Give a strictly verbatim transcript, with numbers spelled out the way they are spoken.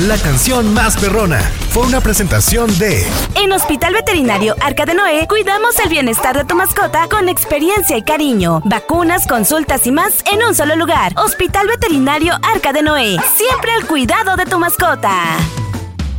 la canción más perrona. Fue una presentación de... En Hospital Veterinario Arca de Noé, cuidamos el bienestar de tu mascota con experiencia y cariño. Vacunas, consultas y más en un solo lugar. Hospital Veterinario Arca de Noé. Siempre al cuidado de tu mascota.